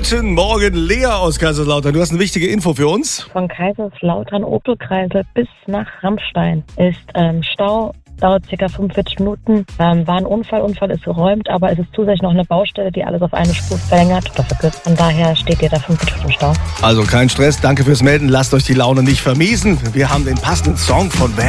Guten Morgen, Lea aus Kaiserslautern. Du hast eine wichtige Info für uns. Von Kaiserslautern Opelkreisel bis nach Rammstein ist Stau. Dauert ca. 45 Minuten. War ein Unfall ist geräumt, aber es ist zusätzlich noch eine Baustelle, die alles auf eine Spur verlängert oder verkürzt. Von daher steht ihr da 45 Minuten Stau. Also kein Stress, danke fürs Melden. Lasst euch die Laune nicht vermiesen. Wir haben den passenden Song von